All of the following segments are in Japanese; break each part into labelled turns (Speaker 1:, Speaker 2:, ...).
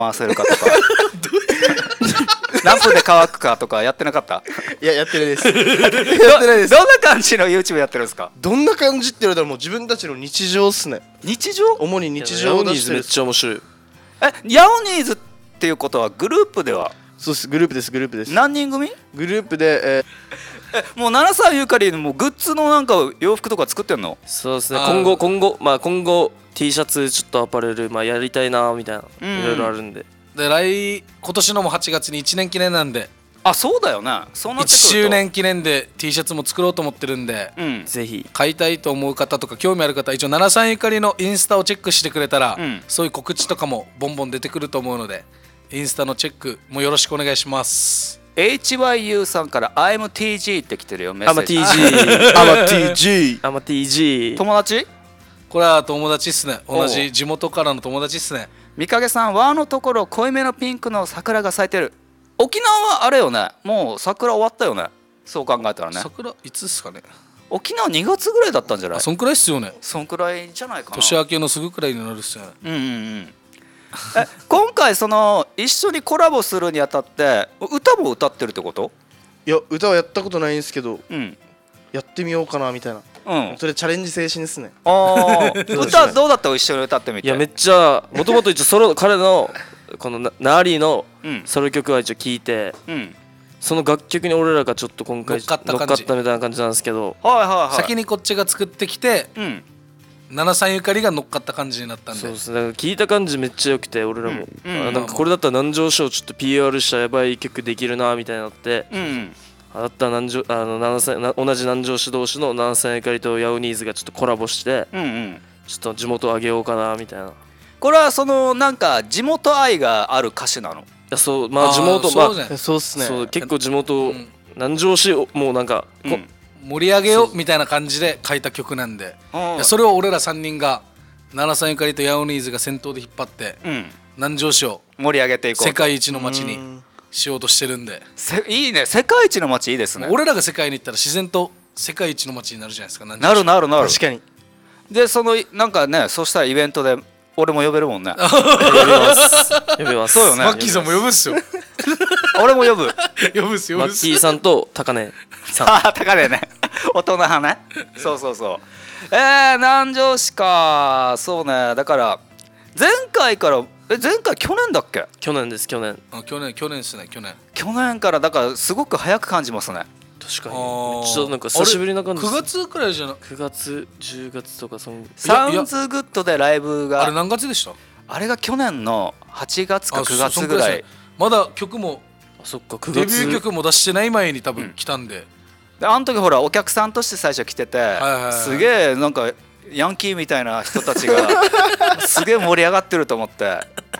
Speaker 1: 回せるかとか何分で乾くかとかやってなかった？
Speaker 2: いや、やってないです。やってないです。
Speaker 1: どんな感じの YouTube やってるんですか？
Speaker 2: どんな感じって言われたらもう自分たちの日常っすね。
Speaker 1: 日常？
Speaker 2: 主に日常を出してる。
Speaker 3: めっちゃ面白い。
Speaker 1: ヤオニーズっていうことはグループでは？
Speaker 2: そうです、グループです、グループです。
Speaker 1: 何人組？
Speaker 2: グループで、
Speaker 1: もう奈良さんゆかりのもうグッズのなんか洋服とか作ってんの？
Speaker 3: そうですね。今後 T シャツちょっとアパレルやりたいなみたいな、いろいろあるんで。
Speaker 4: で今年のも8月に1年記念なんで、
Speaker 1: あ、そうだよね。そうなっ
Speaker 4: 1
Speaker 1: てくると
Speaker 4: 周年記念で T シャツも作ろうと思ってるんで、
Speaker 3: ぜひ
Speaker 4: 買いたいと思う方とか興味ある方、一応奈良さんゆかりのインスタをチェックしてくれたら、そういう告知とかもボンボン出てくると思うので、インスタのチェックもよろしくお願いします。
Speaker 1: HYU さんから IMTG って来てるよ、メッ
Speaker 3: アマ
Speaker 1: セージ。
Speaker 3: TG アマ TG
Speaker 1: 友達？
Speaker 4: これは友達っすね。同じ地元からの友達っすね。
Speaker 1: 三影さん、和のところ濃いめのピンクの桜が咲いてる。沖縄はあれよね、もう桜終わったよね、そう考えたらね。
Speaker 4: 桜いつっすかね。
Speaker 1: 沖縄2月ぐらいだったんじゃない？
Speaker 4: そんくらいっすよね。
Speaker 1: そんくらいじゃないかな。
Speaker 4: 年明けのすぐくらいになるっすよね。
Speaker 1: 今回その一緒にコラボするにあたって歌も歌ってるってこと？
Speaker 2: いや、歌はやったことないんですけど、
Speaker 1: うん、
Speaker 2: やってみようかなみたいな。それチャレンジ精神ですね。
Speaker 1: 歌どうだった？一緒に歌ってみて。
Speaker 3: いや、めっちゃもともと一応彼のこのナーリーのソロ曲は一応聴いて、その楽曲に俺らがちょっと今回乗っかったみたいな感じなんですけど、
Speaker 4: 先にこっちが作ってきて、奈良さんゆかりが乗っかった感じになったんで。
Speaker 3: そうですね。だから聞いた感じめっちゃ良くて、俺らもなんかこれだったら南城市をちょっと PR したらやばい曲できるなみたいになって、だったら同じ南城市同士の奈良さんゆかりとヤオニーズがちょっとコラボして、ちょっと地元を上げようかなみたいな。
Speaker 1: これはそのなんか地元愛がある歌詞なの？
Speaker 3: いや、そう、まあ地元、
Speaker 2: そうっすね。
Speaker 3: そう、結構地元、南城市をもうなんか
Speaker 4: 盛り上げようみたいな感じで書いた曲なんで、それを俺ら3人が奈良さんゆかりとヤオニーズが先頭で引っ張って、南城市を
Speaker 1: 盛り上げていこうと。
Speaker 4: 世界一の街にしようとしてるんで。
Speaker 1: いいね、世界一の街いいですね。
Speaker 4: 俺らが世界に行ったら自然と世界一の街になるじゃないですか。
Speaker 1: なるなるなる。
Speaker 2: 確かに。
Speaker 1: でそのなんかね、そしたらイベントで俺も呼べるもんね。
Speaker 3: 呼びます。
Speaker 1: そうよね。
Speaker 4: マッキーさんも呼ぶっすよ。
Speaker 1: 俺も呼ぶ。
Speaker 4: 呼ぶっすよ。
Speaker 3: マッキーさんと高根さん。
Speaker 1: 高根ね。大人派ね。そうそうそう。南城市か。そうね。だから前回から前回去年だっけ？
Speaker 3: 去年です、去年。
Speaker 4: 去年っすね、去
Speaker 1: 年からだからすごく早く感じますね。
Speaker 3: 確かに。ちょっとなんか久しぶりな感じ。
Speaker 4: 9月くらいじゃな
Speaker 3: ？9月、10月とか
Speaker 1: サウンズグッドでライブが。
Speaker 4: あれ何月でした？
Speaker 1: あれが去年の8月か9月ぐらい。
Speaker 4: まだ曲も
Speaker 3: そっか、9月
Speaker 4: デビュー曲も出してない前に多分来たんで。
Speaker 1: であの時ほらお客さんとして最初来てて、すげえなんかヤンキーみたいな人たちがすげえ盛り上がってると思って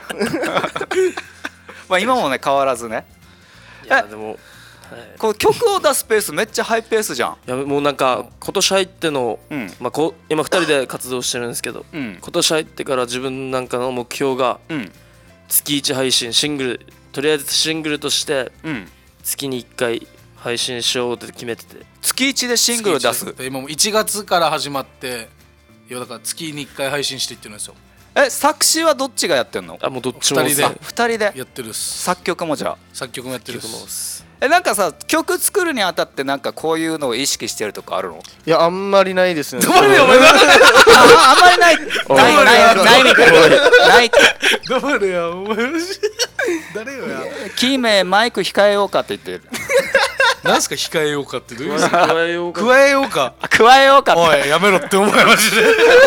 Speaker 1: まあ今もね変わらずね。
Speaker 3: いやでも
Speaker 1: この曲を出すペースめっちゃハイペースじゃん。
Speaker 3: いやもうなんか今年入っての、今2人で活動してるんですけど、今年入ってから自分なんかの目標が、月1配信シングル、とりあえずシングルとして月に1回配信しようって決めてて、
Speaker 1: 月1でシングル出す。
Speaker 4: 今も1月から始まって、いやだから月に1回配信していってるんですよ。
Speaker 1: 作詞はどっちがやってんの？
Speaker 3: もうどっちも
Speaker 4: 2人で
Speaker 1: 2人で
Speaker 4: やってるっす。
Speaker 1: 作曲もじゃあ
Speaker 4: 作曲もやってるっす。
Speaker 1: なんかさ、曲作るにあたってなんかこういうのを意識してるとかあるの？
Speaker 2: いや、あんまりないですね。
Speaker 4: あんまりない
Speaker 1: ないみたいな。ないって。
Speaker 4: 黙れや、お前誰よや。
Speaker 1: キーメマイク控えようかって言ってる。
Speaker 4: なんすか控えようかってどういう
Speaker 3: 加えようか。
Speaker 4: 加えようか。
Speaker 1: 加えようかって。
Speaker 4: おいやめろって思いました。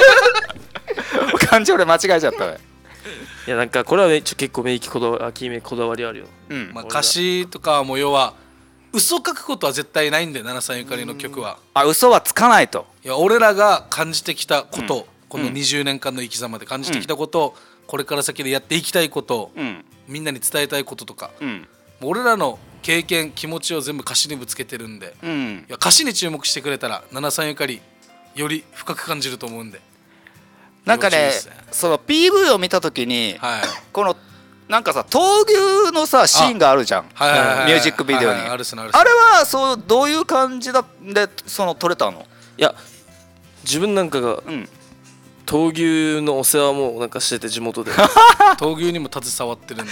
Speaker 1: 漢字俺間違えちゃったね。
Speaker 3: いやなんかこれは結構メイキこだわりあるよ。
Speaker 4: まあ歌詞とかも要は嘘書くことは絶対ないんで、奈良さんゆかりの曲は。
Speaker 1: 嘘はつかないと。
Speaker 4: いや俺らが感じてきたこと、この20年間の生き様で感じてきたことを、これから先でやっていきたいことを、みんなに伝えたいこととか、もう俺らの経験気持ちを全部歌詞にぶつけてるんで、いや歌詞に注目してくれたら奈良さんゆかりより深く感じると思うんで。
Speaker 1: なんかね、その PV を見た時に、このなんかさ闘牛のさシーンがあるじゃん、ミュージックビデオに。あれはそうどういう感じでその撮れたの？
Speaker 3: いや自分なんかが、 闘牛のお世話もなんかしてて地元で
Speaker 4: 闘牛にも携わってるんだ